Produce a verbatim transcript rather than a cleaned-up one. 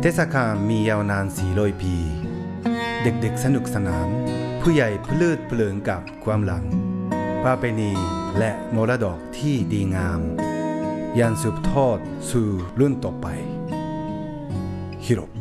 เทศกาลมียาวนานสี่ร้อยปีเด็กๆสนุกสนานผู้ใหญ่เพลิดเพลินกับความหลังประเพณีและมรดกที่ดีงามยันสืบทอดสู่รุ่นต่อไปฮิโร